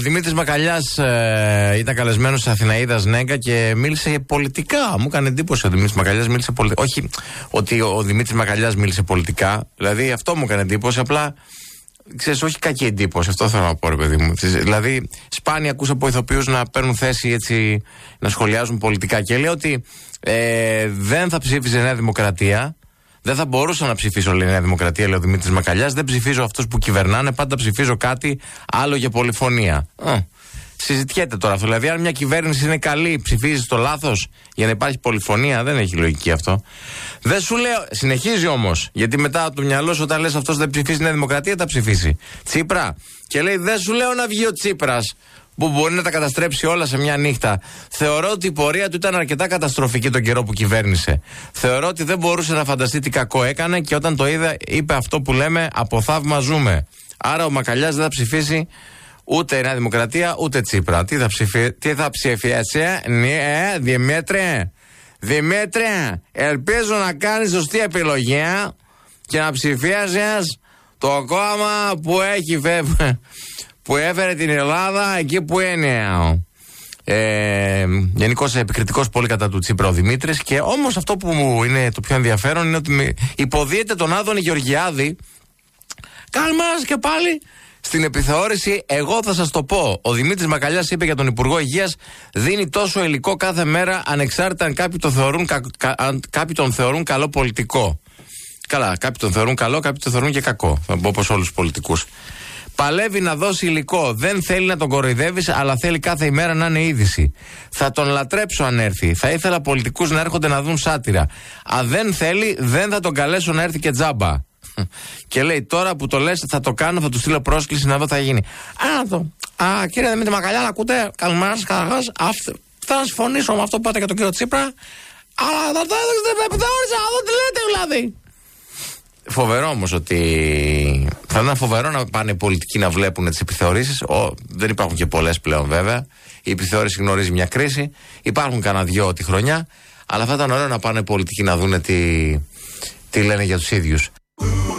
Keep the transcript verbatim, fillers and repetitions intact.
Δημήτρης Μακαλιάς ε, ήταν καλεσμένος σε Αθηναίδας Νέγκα και μίλησε πολιτικά. Μου έκανε εντύπωση ο Δημήτρης Μακαλιάς μίλησε πολιτικά. Όχι ότι ο Δημήτρης Μακαλιάς μίλησε πολιτικά. Δηλαδή αυτό μου έκανε εντύπωση. Απλά ξέρεις, όχι κακή εντύπωση. Αυτό θέλω να πω, ρε παιδί μου. Δηλαδή, σπάνια ακούσα από ηθοποιούς να παίρνουν θέση έτσι, να σχολιάζουν πολιτικά. Και λέει ότι ε, δεν θα ψήφιζε Νέα Δημοκρατία. Δεν θα μπορούσα να ψηφίσω, λέει, Νέα Δημοκρατία, λέει ο Δημήτρης Μακαλιάς. Δεν ψηφίζω αυτούς που κυβερνάνε. Πάντα ψηφίζω κάτι άλλο για πολυφωνία. Α, συζητιέται τώρα αυτό. Δηλαδή, αν μια κυβέρνηση είναι καλή, ψηφίζει το λάθος για να υπάρχει πολυφωνία. Δεν έχει λογική αυτό. Δεν σου λέω. Συνεχίζει όμως. Γιατί μετά από το μυαλό σου, όταν λες αυτός δεν ψηφίζει Νέα Δημοκρατία, τα ψηφίσει. Τσίπρα. Και λέει, δεν σου λέω να βγει ο Τσίπρας, που μπορεί να τα καταστρέψει όλα σε μια νύχτα. Θεωρώ ότι η πορεία του ήταν αρκετά καταστροφική τον καιρό που κυβέρνησε. Θεωρώ ότι δεν μπορούσε να φανταστεί τι κακό έκανε και όταν το είδα, είπε αυτό που λέμε: από θαύμα ζούμε. Άρα ο Μακαλιάς δεν θα ψηφίσει ούτε Νέα Δημοκρατία ούτε Τσίπρα. Τι θα, ψηφι... τι θα ψηφίσει, ναι, Δημήτρη. Δημήτρη, ελπίζω να κάνεις σωστή επιλογή και να ψηφίσεις το κόμμα που έχει φεύγει, που έφερε την Ελλάδα εκεί που είναι. Ε, γενικώς επικριτικός πολύ κατά του Τσίπρα ο Δημήτρης. Και όμως αυτό που μου είναι το πιο ενδιαφέρον είναι ότι υποδίεται τον Άδωνη Γεωργιάδη. Καλημέρα και πάλι. Στην επιθεώρηση, εγώ θα σας το πω. Ο Δημήτρης Μακαλιάς είπε για τον Υπουργό Υγείας: δίνει τόσο υλικό κάθε μέρα, ανεξάρτητα αν κάποιοι τον θεωρούν, κα, κα, αν κάποιοι τον θεωρούν καλό πολιτικό. Καλά, κάποιοι τον θεωρούν καλό, κάποιοι τον θεωρούν και κακό. Θα πω όπως όλους τους πολιτικούς. Παλεύει να δώσει υλικό. Δεν θέλει να τον κοροϊδεύεις, αλλά θέλει κάθε ημέρα να είναι είδηση. Θα τον λατρέψω αν έρθει. Θα ήθελα πολιτικούς να έρχονται να δουν σάτυρα. Αν δεν θέλει, δεν θα τον καλέσω να έρθει και τζάμπα. Και λέει, τώρα που το λες, θα το κάνω, θα του στείλω πρόσκληση να δω τι θα γίνει. Α, το. Α, κύριε Δημήτρη Μακαλιά, να ακούτε. Καλημέρα σας, καταρχάς. Θα συμφωνήσω με αυτό που είπατε για τον κύριο Τσίπρα. Αλλά θα το έδωξε την επιθεώρηση, να δω τι λέτε δηλαδή. Φοβερό όμως ότι. Θα ήταν φοβερό να πάνε οι πολιτικοί να βλέπουν τις επιθεωρήσεις. Ο, δεν υπάρχουν και πολλές πλέον βέβαια. Η επιθεώρηση γνωρίζει μια κρίση. Υπάρχουν κανένα δυο τη χρονιά. Αλλά θα ήταν ωραίο να πάνε οι πολιτικοί να δουν τι, τι λένε για τους ίδιους.